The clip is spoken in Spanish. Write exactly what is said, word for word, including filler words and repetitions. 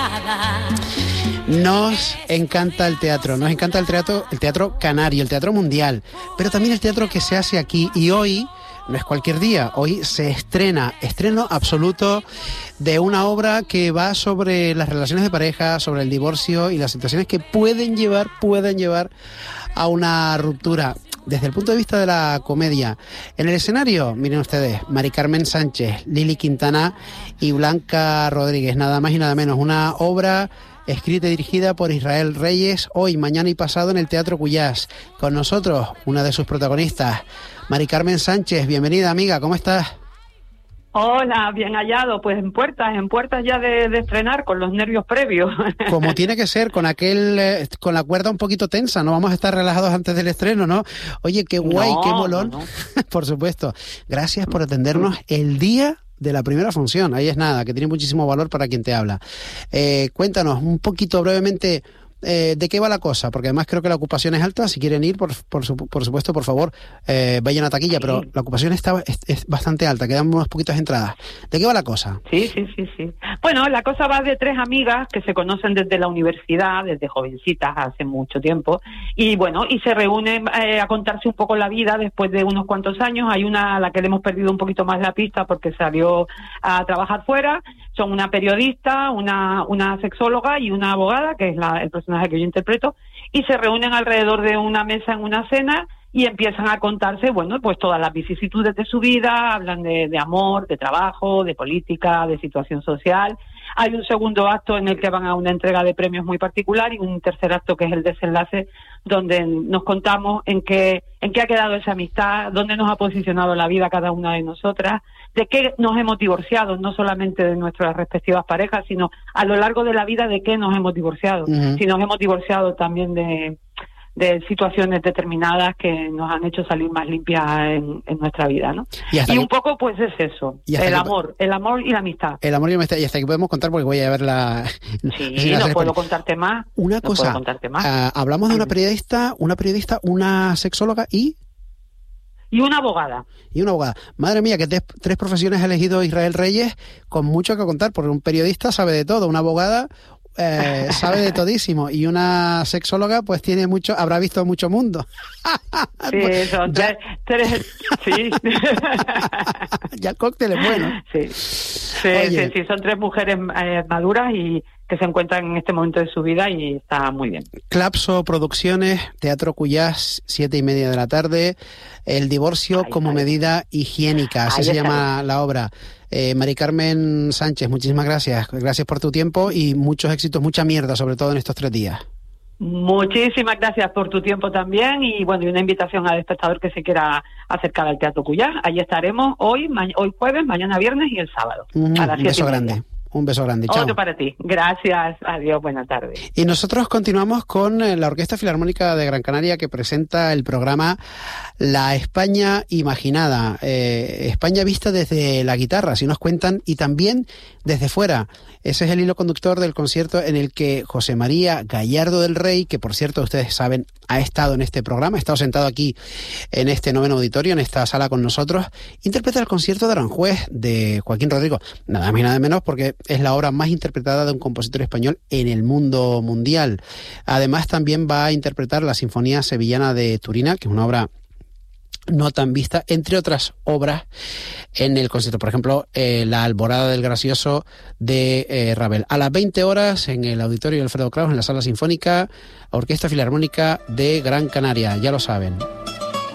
mirada. Nos encanta el teatro, nos encanta el teatro, el teatro canario, el teatro mundial, pero también el teatro que se hace aquí. Y hoy no es cualquier día, hoy se estrena, estreno absoluto de una obra que va sobre las relaciones de pareja, sobre el divorcio y las situaciones que pueden llevar, pueden llevar a una ruptura. Desde el punto de vista de la comedia, en el escenario, miren ustedes, Mari Carmen Sánchez, Lili Quintana y Blanca Rodríguez, nada más y nada menos. Una obra escrita y dirigida por Israel Reyes, hoy, mañana y pasado en el Teatro Cuyás. Con nosotros, una de sus protagonistas, Mari Carmen Sánchez. Bienvenida, amiga, ¿cómo estás? Hola, bien hallado, pues en puertas, en puertas ya de, de estrenar, con los nervios previos. Como tiene que ser, con aquel, eh, con la cuerda un poquito tensa, no vamos a estar relajados antes del estreno, ¿no? Oye, qué guay, no, qué molón, no, no. Por supuesto. Gracias por atendernos el día de la primera función, ahí es nada, que tiene muchísimo valor para quien te habla. Eh, cuéntanos un poquito brevemente eh, de qué va la cosa, porque además creo que la ocupación es alta. Si quieren ir, por, por, su, por supuesto, por favor, eh, vayan a taquilla, sí. Pero la ocupación está, es, es bastante alta, quedan unas poquitas entradas. ¿De qué va la cosa? Sí, sí, sí, sí. Bueno, la cosa va de tres amigas que se conocen desde la universidad, desde jovencitas, hace mucho tiempo, y bueno, y se reúnen eh, a contarse un poco la vida después de unos cuantos años. Hay una a la que le hemos perdido un poquito más la pista porque salió a trabajar fuera. Son una periodista, una una sexóloga y una abogada, que es la, el personaje que yo interpreto, y se reúnen alrededor de una mesa en una cena y empiezan a contarse, bueno, pues todas las vicisitudes de su vida. Hablan de, de amor, de trabajo, de política, de situación social. Hay un segundo acto en el que van a una entrega de premios muy particular y un tercer acto que es el desenlace, donde nos contamos en qué en qué ha quedado esa amistad, dónde nos ha posicionado la vida cada una de nosotras, de qué nos hemos divorciado, no solamente de nuestras respectivas parejas, sino a lo largo de la vida de qué nos hemos divorciado. Uh-huh. Si nos hemos divorciado también de de situaciones determinadas que nos han hecho salir más limpias en, en nuestra vida, ¿no? Y, y un poco, pues, es eso, el amor, el amor y la amistad. El amor y la amistad, y hasta aquí podemos contar porque voy a ver la... Sí, no puedo contarte más. Una cosa, no puedo contarte más. Uh, hablamos de una periodista, una periodista, una sexóloga y... Y una abogada. Y una abogada. Madre mía, que tres, tres profesiones ha elegido Israel Reyes, con mucho que contar, porque un periodista sabe de todo, una abogada... Eh, sabe de todísimo, y una sexóloga pues tiene mucho, habrá visto mucho mundo. Sí, son tres, tres sí. Ya el cóctel es bueno. Sí, sí, sí, sí, son tres mujeres eh, maduras y que se encuentran en este momento de su vida y está muy bien. Clapso Producciones, Teatro Cuyás, siete y media de la tarde. El divorcio ahí, como ahí. medida higiénica, así ahí se llama bien. La obra. Eh, Mari Carmen Sánchez, muchísimas gracias. Gracias por tu tiempo y muchos éxitos, mucha mierda, sobre todo en estos tres días. Muchísimas gracias por tu tiempo también y bueno, y una invitación al espectador que se quiera acercar al Teatro Cuyás. Allí estaremos hoy, ma- hoy jueves, mañana viernes y el sábado. Mm, a las un beso grande. Un beso grande. Chao. Otro para ti. Gracias. Adiós. Buenas tardes. Y nosotros continuamos con la Orquesta Filarmónica de Gran Canaria, que presenta el programa La España Imaginada. Eh, España vista desde la guitarra, si nos cuentan, y también desde fuera. Ese es el hilo conductor del concierto en el que José María Gallardo del Rey, que por cierto ustedes saben ha estado en este programa, ha estado sentado aquí en este noveno auditorio, en esta sala con nosotros, interpreta el concierto de Aranjuez de Joaquín Rodrigo. Nada más y nada menos porque es la obra más interpretada de un compositor español en el mundo mundial. Además también va a interpretar la Sinfonía Sevillana de Turina, que es una obra no tan vista, entre otras obras en el concierto. Por ejemplo, eh, La Alborada del Gracioso de eh, Ravel. A las veinte horas en el Auditorio Alfredo Kraus, en la Sala Sinfónica, Orquesta Filarmónica de Gran Canaria. Ya lo saben.